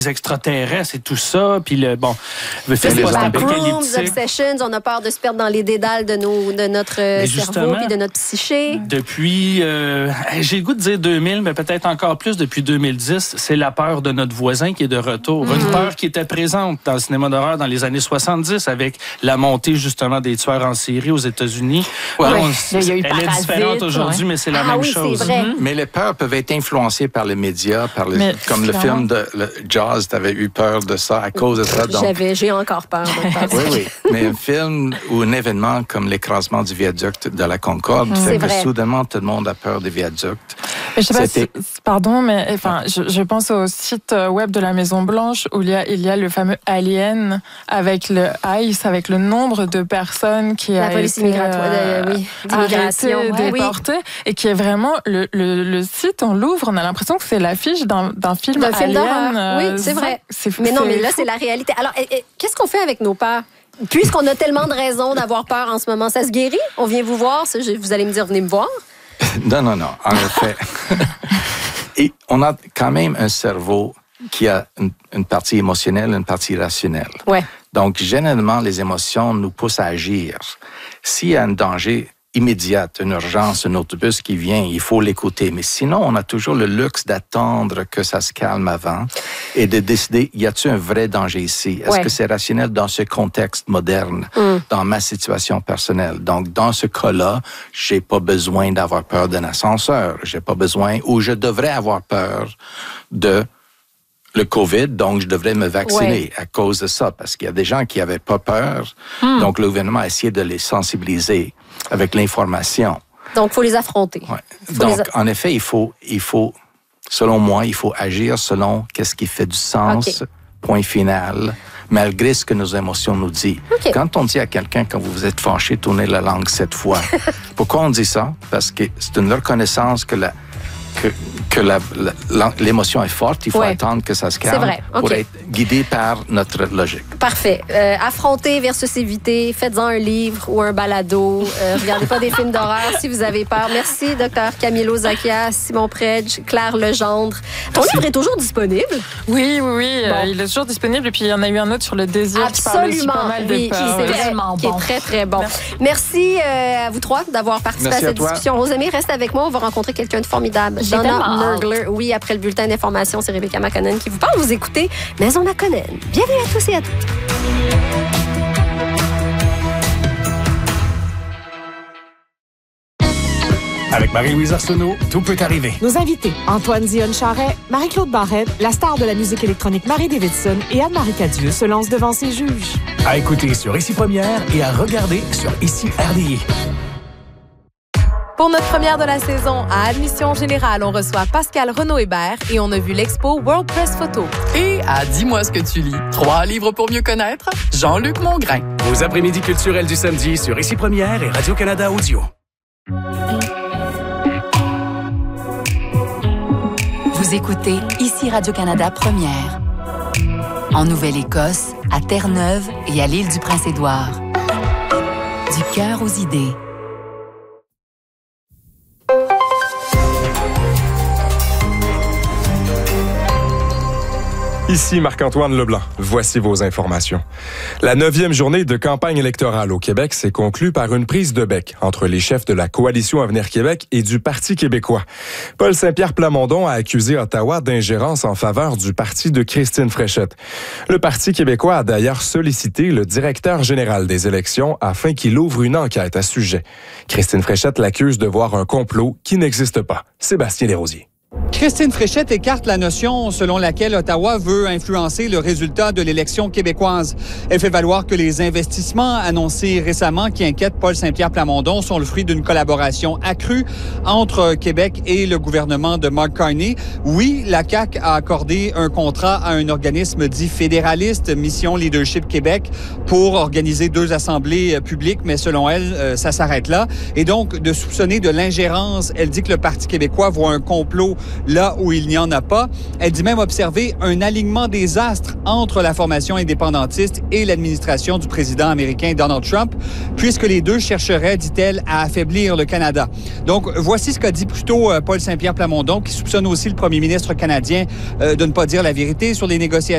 extraterrestres et tout ça, puis le film post-apocalyptique. Obsessions, on a peur de se perdre dans les dédales de notre cerveau puis de notre psyché. Depuis, j'ai le goût de dire 2000, mais peut-être encore plus depuis 2010, c'est la peur de notre voisin qui est de retour. Une peur qui était présente dans le cinéma d'horreur dans les années 70 avec la montée justement des tueurs en série aux États-unis. Ouais. Elle est différente aujourd'hui, mais c'est la même chose. C'est vrai. Mais les peurs peuvent être influencées par les médias, comme le film de Jaws, tu avais eu peur de ça à cause de ça. Donc... J'ai encore peur. Oui. Mais un film ou un événement comme l'écrasement du viaduc de la Concorde fait que soudainement tout le monde a peur des viaducs. Mais je sais pas pardon, mais je pense au site web de la Maison-Blanche où il y a le fameux Alien avec le ICE, avec le nombre de personnes qui a été d'immigration, déportées, et qui est vraiment le site, on l'ouvre, on a l'impression que c'est l'affiche d'un film Alien. Oui, c'est vrai. Mais là, c'est la réalité. Alors, qu'est-ce qu'on fait avec nos peurs? Puisqu'on a tellement de raisons d'avoir peur en ce moment, ça se guérit? On vient vous voir? Vous allez me dire, venez me voir? Non. En effet. Et on a quand même un cerveau qui a une partie émotionnelle, une partie rationnelle. Ouais. Donc, généralement, les émotions nous poussent à agir. S'il y a un danger immédiat, une urgence, un autobus qui vient, il faut l'écouter. Mais sinon, on a toujours le luxe d'attendre que ça se calme avant et de décider, y a-t-il un vrai danger ici? Est-ce que c'est rationnel dans ce contexte moderne, dans ma situation personnelle? Donc, dans ce cas-là, j'ai pas besoin d'avoir peur d'un ascenseur. J'ai pas besoin, ou je devrais avoir peur de le COVID, donc je devrais me vacciner à cause de ça, parce qu'il y a des gens qui n'avaient pas peur. Donc, le gouvernement a essayé de les sensibiliser avec l'information. Donc, il faut les affronter. Ouais. Donc, en effet, il faut, selon moi, il faut agir selon qu'est-ce qui fait du sens, point final, malgré ce que nos émotions nous disent. Quand on dit à quelqu'un, quand vous êtes fâché, tournez la langue 7 fois. Pourquoi on dit ça? Parce que c'est une reconnaissance que l'émotion est forte, il faut attendre que ça se calme pour être guidé par notre logique. Parfait. Affronter versus éviter. Faites-en un livre ou un balado. Regardez pas des films d'horreur si vous avez peur. Merci, Dr. Camilo Zakia, Simon Predge, Claire Legendre. Ton livre est toujours disponible? Oui. Bon. Il est toujours disponible. Et puis, il y en a eu un autre sur le désir qui parle aussi pas mal de peur. C'est vraiment qui est très, très bon. Merci à vous trois d'avoir participé à cette discussion. Rosemée, reste avec moi. On va rencontrer quelqu'un de formidable. Donna Mergler. Oui, après le bulletin d'information, c'est Rebecca McConnell qui vous parle. Vous écoutez Maison McConnell. Bienvenue à tous et à toutes. Avec Marie-Louise Arsenault, tout peut arriver. Nos invités, Antoine Dionne-Charret, Marie-Claude Barrette, la star de la musique électronique Marie Davidson et Anne-Marie Cadieux se lancent devant ses juges. À écouter sur Ici Première et à regarder sur Ici RDI. Pour notre première de la saison, à Admission Générale, on reçoit Pascal Renaud-Hébert et on a vu l'expo World Press Photo. Et à Dis-moi ce que tu lis, 3 livres pour mieux connaître, Jean-Luc Mongrain. Vos après-midi culturels du samedi sur Ici Première et Radio-Canada Audio. Vous écoutez Ici Radio-Canada Première. En Nouvelle-Écosse, à Terre-Neuve et à l'île du Prince-Édouard. Du cœur aux idées. Ici Marc-Antoine Leblanc. Voici vos informations. La 9e journée de campagne électorale au Québec s'est conclue par une prise de bec entre les chefs de la Coalition Avenir Québec et du Parti québécois. Paul Saint-Pierre Plamondon a accusé Ottawa d'ingérence en faveur du parti de Christine Fréchette. Le Parti québécois a d'ailleurs sollicité le directeur général des élections afin qu'il ouvre une enquête à ce sujet. Christine Fréchette l'accuse de voir un complot qui n'existe pas. Sébastien Desrosiers. Christine Fréchette écarte la notion selon laquelle Ottawa veut influencer le résultat de l'élection québécoise. Elle fait valoir que les investissements annoncés récemment qui inquiètent Paul Saint-Pierre Plamondon sont le fruit d'une collaboration accrue entre Québec et le gouvernement de Mark Carney. Oui, la CAQ a accordé un contrat à un organisme dit fédéraliste, Mission Leadership Québec, pour organiser 2 assemblées publiques, mais selon elle, ça s'arrête là. Et donc, de soupçonner de l'ingérence, elle dit que le Parti québécois voit un complot là où il n'y en a pas. Elle dit même observer un alignement des astres entre la formation indépendantiste et l'administration du président américain Donald Trump, puisque les deux chercheraient, dit-elle, à affaiblir le Canada. Donc, voici ce qu'a dit plus tôt Paul Saint-Pierre Plamondon, qui soupçonne aussi le premier ministre canadien de ne pas dire la vérité sur les négociations